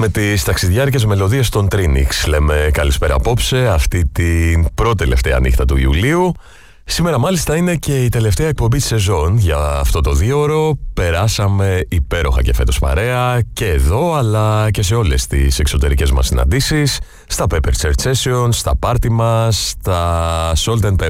με τις ταξιδιάρικες μελωδίες των Trinix. Λέμε καλησπέρα απόψε, αυτή την πρώτη τελευταία νύχτα του Ιουλίου. Σήμερα μάλιστα είναι και η τελευταία εκπομπή της σεζόν για αυτό το 2ωρο. Περάσαμε υπέροχα και φέτος παρέα και εδώ, αλλά και σε όλες τις εξωτερικές μας συναντήσεις, στα Pepper Church Sessions, στα πάρτι μας, στα Salt and Pepper